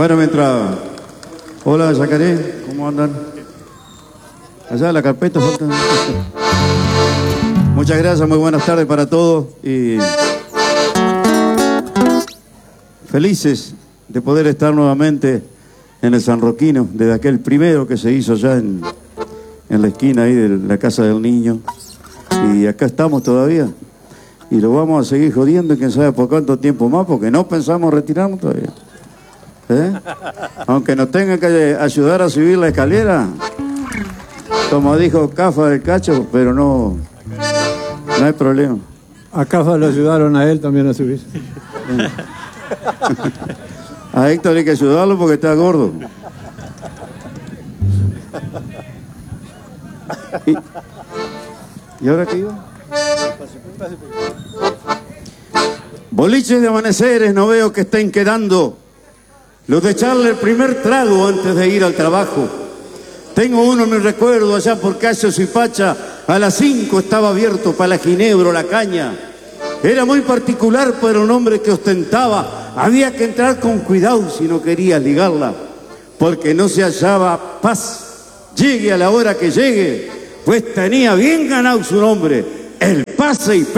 Bueno, mientras... Hola, Yacaré, ¿cómo andan? Allá la carpeta falta. Muchas gracias, muy buenas tardes para todos y felices de poder estar nuevamente en el San Roquino, desde aquel primero que se hizo ya en la esquina ahí de la Casa del Niño. Y acá estamos todavía. Y lo vamos a seguir jodiendo, quién sabe por cuánto tiempo más, porque no pensamos retirarnos todavía. Aunque nos tengan que ayudar a subir la escalera, como dijo Cafa del Cacho, pero no hay problema. A Cafa lo ayudaron a él también a subir. A Héctor hay que ayudarlo porque está gordo. ¿Y ahora qué iba? Boliches de amaneceres no veo que estén quedando. Los de echarle el primer trago antes de ir al trabajo. Tengo uno en mi recuerdo allá por Casios y Pacha. A las 5 estaba abierto para la ginebra o la caña. Era muy particular para un hombre que ostentaba. Había que entrar con cuidado si no querías ligarla, porque no se hallaba paz. Llegue a la hora que llegue, pues tenía bien ganado su nombre, el pase y